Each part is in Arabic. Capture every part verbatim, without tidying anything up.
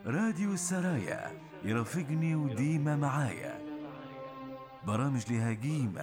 راديو السرايا يرافقني وديما معايا، برامج لها قيمة.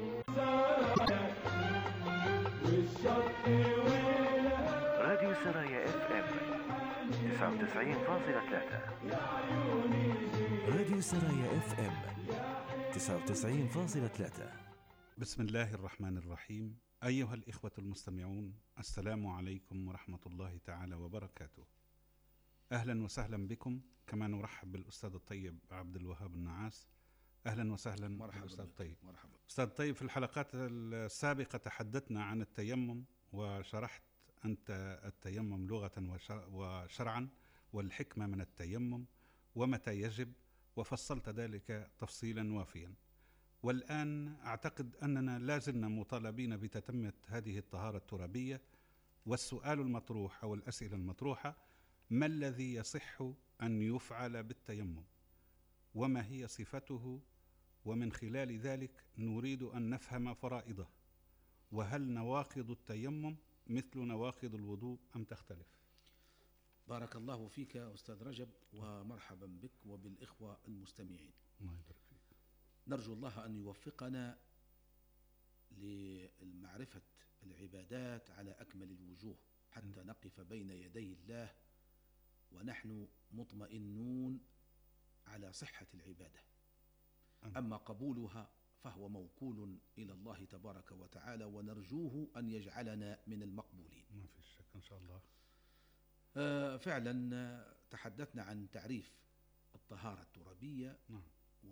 راديو السرايا اف ام تسعة وتسعين فاصلة ثلاثة. راديو السرايا اف ام تسعة وتسعين فاصلة ثلاثة. بسم الله الرحمن الرحيم. أيها الإخوة المستمعون، السلام عليكم ورحمة الله تعالى وبركاته. أهلا وسهلا بكم، كما نرحب بالأستاذ الطيب عبد الوهاب النعاس. أهلا وسهلا مرحبا بالأستاذ الطيب. مرحبا. أستاذ الطيب، في الحلقات السابقة تحدثنا عن التيمم، وشرحت أنت التيمم لغة وشرعا والحكمة من التيمم ومتى يجب، وفصلت ذلك تفصيلا وافيا. والآن أعتقد أننا لازلنا مطالبين بتتمة هذه الطهارة الترابية، والسؤال المطروح أو الأسئلة المطروحة: ما الذي يصح أن يفعل بالتيمم؟ وما هي صفته؟ ومن خلال ذلك نريد أن نفهم فرائضه. وهل نواقض التيمم مثل نواقض الوضوء أم تختلف؟ بارك الله فيك أستاذ رجب، ومرحبا بك وبالإخوة المستمعين. الله يبارك فيك. نرجو الله أن يوفقنا لمعرفة العبادات على أكمل الوجوه، حتى نقف بين يدي الله ونحن مطمئنون على صحة العبادة. أما قبولها فهو موكول إلى الله تبارك وتعالى، ونرجوه أن يجعلنا من المقبولين. ما في شك إن شاء الله. آه فعلا تحدثنا عن تعريف الطهارة الترابية، نعم.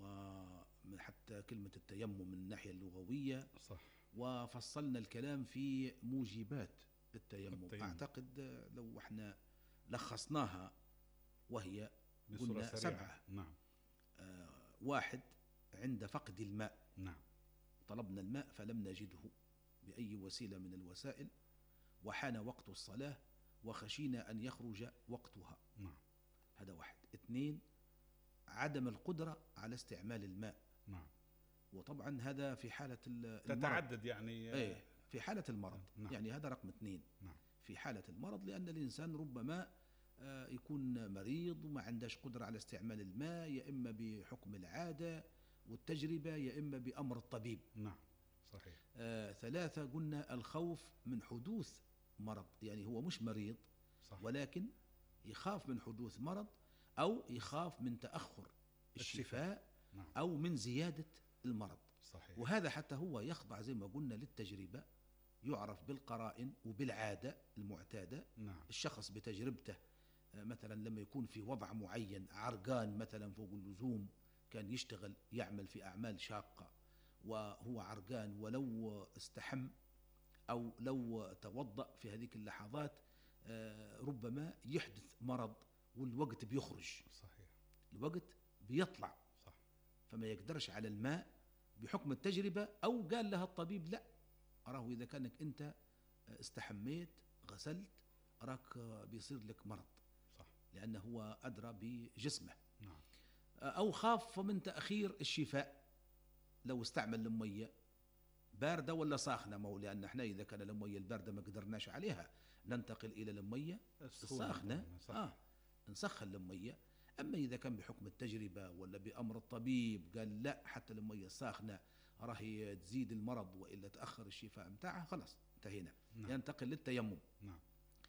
وحتى كلمة التيمم من الناحية اللغوية، صح. وفصلنا الكلام في موجبات التيمم. التيمم. أعتقد لو احنا لخصناها وهي قلنا سبعة. نعم. آه واحد، عند فقد الماء. نعم. طلبنا الماء فلم نجده بأي وسيلة من الوسائل، وحان وقت الصلاة وخشينا أن يخرج وقتها. نعم. هذا واحد. اثنين، عدم القدرة على استعمال الماء. نعم. وطبعا هذا في حالة المرض. تتعدد يعني. ايه في حالة المرض. نعم. يعني هذا رقم اثنين. نعم. في حالة المرض، لأن الإنسان ربما يكون مريض وما عندش قدرة على استعمال الماء، يا إما بحكم العادة والتجربة، يا إما بأمر الطبيب. نعم. صحيح. آه ثلاثة، قلنا الخوف من حدوث مرض، يعني هو مش مريض. صح. ولكن يخاف من حدوث مرض، أو يخاف من تأخر الشفاء. نعم. أو من زيادة المرض. صحيح. وهذا حتى هو يخضع زي ما قلنا للتجربة، يعرف بالقرائن وبالعادة المعتادة. نعم. الشخص بتجربته، مثلا لما يكون في وضع معين، عرقان مثلا فوق اللزوم، كان يشتغل يعمل في أعمال شاقة وهو عرقان، ولو استحم أو لو توضأ في هذه اللحظات ربما يحدث مرض، والوقت بيخرج. صحيح. الوقت بيطلع. صح. فما يقدرش على الماء بحكم التجربة، أو قال لها الطبيب لا، أراه إذا كانك أنت استحميت غسلت أراك بيصير لك مرض. صح. لأنه هو أدرى بجسمه. نعم. أو خاف من تأخير الشفاء، لو استعمل المية باردة ولا ساخنة. مو لأن احنا إذا كان المية الباردة ما قدرناش عليها، ننتقل إلى المية الساخنة. آه نسخن المية. أما إذا كان بحكم التجربة ولا بأمر الطبيب قال لا، حتى المية الساخنة راهي تزيد المرض وإلا تأخر الشفاء متاعها، خلاص انتهينا. نعم. ينتقل للتيمم. نعم.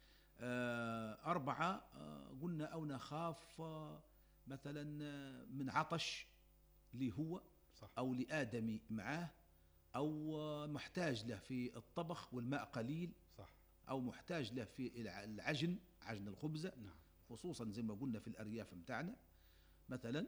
آه أربعة، آه قلنا أو نخاف آه مثلا آه من عطش اللي هو صح. أو لآدمي معاه، أو آه محتاج له في الطبخ والماء قليل. صح. أو محتاج له في العجن، عجن الخبزة. نعم. خصوصا زي ما قلنا في الأرياف متاعنا مثلا.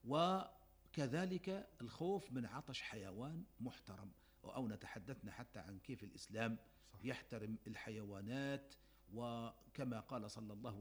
وكذلك الخوف من عطش حيوان محترم، أو نتحدثنا حتى عن كيف الإسلام صح. يحترم الحيوانات، وكما قال صلى الله